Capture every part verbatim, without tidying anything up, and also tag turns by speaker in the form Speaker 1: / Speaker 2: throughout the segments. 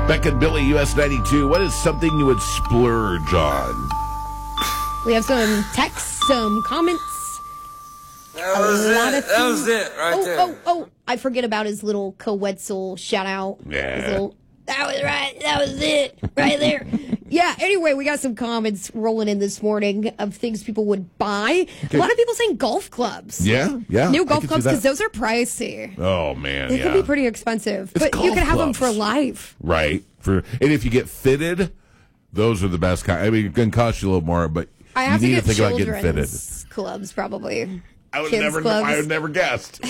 Speaker 1: Beck and Billy, U S ninety-two. What is something you would splurge on?
Speaker 2: We have some texts, some comments.
Speaker 3: That was
Speaker 2: a lot
Speaker 3: it.
Speaker 2: of
Speaker 3: That
Speaker 2: things.
Speaker 3: was it right
Speaker 2: oh,
Speaker 3: there.
Speaker 2: Oh, oh, I forget about his little Coetzel shout out.
Speaker 1: Yeah.
Speaker 2: His little, that was right. That was it. Right there. Yeah, anyway, we got some comments rolling in this morning of things people would buy.
Speaker 1: Okay.
Speaker 2: A lot of people saying golf clubs.
Speaker 1: Yeah, yeah.
Speaker 2: New
Speaker 1: I
Speaker 2: golf
Speaker 1: can see
Speaker 2: clubs,
Speaker 1: that.
Speaker 2: because those are pricey.
Speaker 1: Oh, man,
Speaker 2: They
Speaker 1: yeah.
Speaker 2: could be pretty expensive.
Speaker 1: It's
Speaker 2: but you
Speaker 1: golf
Speaker 2: can have them for
Speaker 1: clubs.
Speaker 2: life.
Speaker 1: Right. For And if you get fitted, those are the best kind. I mean, it can cost you a little more, but
Speaker 2: I have
Speaker 1: you need
Speaker 2: to
Speaker 1: to
Speaker 2: get
Speaker 1: think about getting fitted.
Speaker 2: children's clubs, probably.
Speaker 1: I would
Speaker 2: Kids
Speaker 1: never.
Speaker 2: clubs.
Speaker 1: I would never guessed.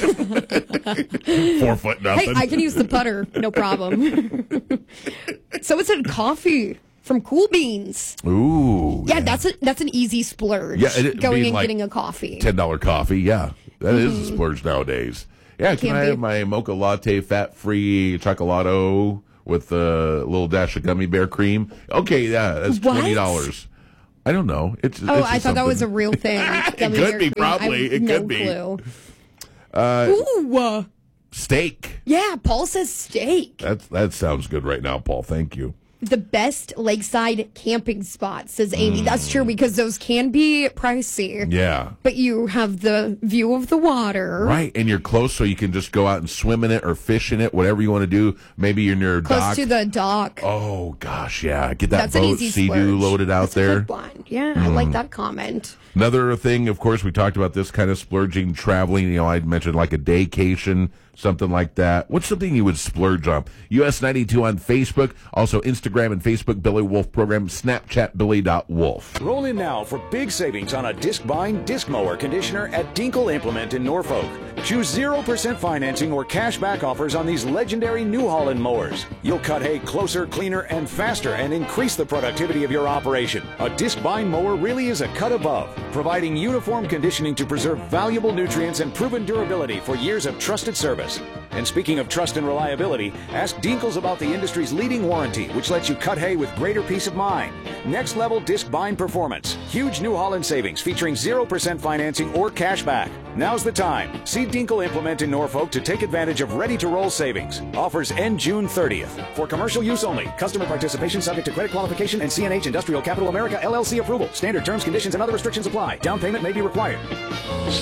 Speaker 1: Four foot nothing.
Speaker 2: Hey, I can use the putter, no problem. Someone said coffee from Cool Beans.
Speaker 1: Ooh.
Speaker 2: Yeah, that's a, that's an easy splurge.
Speaker 1: Yeah, it-
Speaker 2: going
Speaker 1: being
Speaker 2: and
Speaker 1: like
Speaker 2: getting a coffee.
Speaker 1: Ten dollar coffee. Yeah, that is a splurge nowadays. Yeah, can
Speaker 2: Can
Speaker 1: I
Speaker 2: be.
Speaker 1: have my mocha latte, fat free chocolato with a little dash of gummy bear cream? Okay, yeah, that's
Speaker 2: What?
Speaker 1: twenty dollars. I don't know. It's.
Speaker 2: Oh,
Speaker 1: it's
Speaker 2: I
Speaker 1: just
Speaker 2: thought that was a
Speaker 1: something.
Speaker 2: real thing.
Speaker 1: It
Speaker 2: Gummy
Speaker 1: could
Speaker 2: bear
Speaker 1: be,
Speaker 2: cream. I have
Speaker 1: probably. It
Speaker 2: no
Speaker 1: could be.
Speaker 2: clue.
Speaker 1: Uh,
Speaker 2: Ooh, uh,
Speaker 1: steak.
Speaker 2: yeah, Paul says steak.
Speaker 1: That's that sounds good right now, Paul. Thank you.
Speaker 2: The best lakeside camping spot, says Amy. That's true, because those can be pricey.
Speaker 1: Yeah.
Speaker 2: But you have the view of the water.
Speaker 1: Right, and you're close, so you can just go out and swim in it or fish in it, whatever you want to do. Maybe you're near a
Speaker 2: Close
Speaker 1: dock.
Speaker 2: to the dock.
Speaker 1: Oh gosh, yeah. Get that
Speaker 2: That's an
Speaker 1: boat
Speaker 2: easy
Speaker 1: Sea-Doo
Speaker 2: splurge.
Speaker 1: loaded out
Speaker 2: That's a
Speaker 1: there.
Speaker 2: good one. Yeah, I like that comment.
Speaker 1: Another thing, of course, we talked about this kind of splurging, traveling. You know, I mentioned like a daycation, something like that. What's something you would splurge on? U S ninety-two on Facebook, also Instagram and Facebook, Billy Wolf Program, Snapchat, Billy dot Wolf.
Speaker 4: Roll in now for big savings on a disc-bind disc mower conditioner at Dinkle Implement in Norfolk. Choose zero percent financing or cash back offers on these legendary New Holland mowers. You'll cut hay closer, cleaner, and faster and increase the productivity of your operation. A disc-bind mower really is a cut above, providing uniform conditioning to preserve valuable nutrients and proven durability for years of trusted service. And speaking of trust and reliability, ask Dinkles about the industry's leading warranty, which lets you cut hay with greater peace of mind. Next level disc bind performance. Huge New Holland savings featuring zero percent financing or cash back. Now's the time. See Dinkle Implement in Norfolk to take advantage of ready-to-roll savings. Offers end June thirtieth. For commercial use only. Customer participation subject to credit qualification and C N H Industrial Capital America L L C approval. Standard terms, conditions, and other restrictions apply. Down payment may be required.